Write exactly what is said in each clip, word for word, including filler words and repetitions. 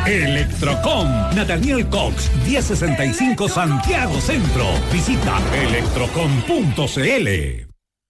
Electrocom, Nathaniel Cox, diez sesenta y cinco Santiago Centro. Visita electrocom punto cl.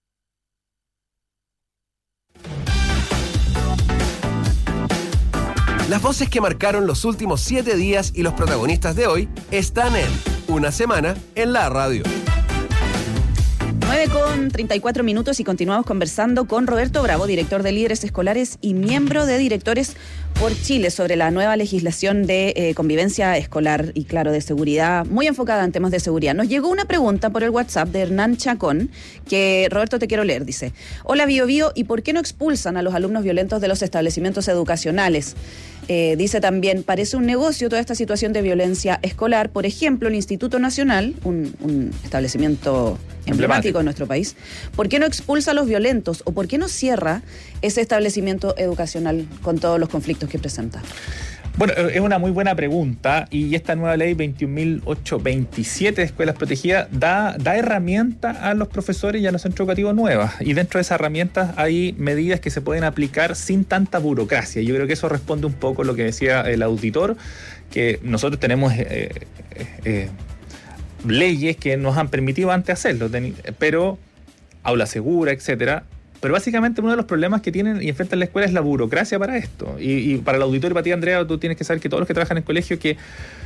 Las voces que marcaron los últimos siete días y los protagonistas de hoy están en Una Semana en la Radio. nueve con treinta y cuatro minutos y continuamos conversando con Roberto Bravo, director de Líderes Escolares y miembro de Directores por Chile, sobre la nueva legislación de eh, convivencia escolar y, claro, de seguridad, muy enfocada en temas de seguridad. Nos llegó una pregunta por el WhatsApp de Hernán Chacón, que, Roberto, te quiero leer. Dice: hola, Bio Bio, ¿y por qué no expulsan a los alumnos violentos de los establecimientos educacionales? Eh, dice también: parece un negocio toda esta situación de violencia escolar. Por ejemplo, el Instituto Nacional, un, un establecimiento emblemático en nuestro país, ¿por qué no expulsa a los violentos o por qué no cierra ese establecimiento educacional con todos los conflictos que presenta? Bueno, es una muy buena pregunta, y esta nueva ley veintiún mil ochocientos veintisiete de escuelas protegidas da, da herramientas a los profesores y a los centros educativos nuevas, y dentro de esas herramientas hay medidas que se pueden aplicar sin tanta burocracia. Yo creo que eso responde un poco a lo que decía el auditor, que nosotros tenemos eh, eh, eh, leyes que nos han permitido antes hacerlo, pero aula segura, etcétera. Pero básicamente uno de los problemas que tienen y enfrentan la escuela es la burocracia para esto. Y, y para el auditorio y para ti, Andrea, tú tienes que saber que todos los que trabajan en el colegio, que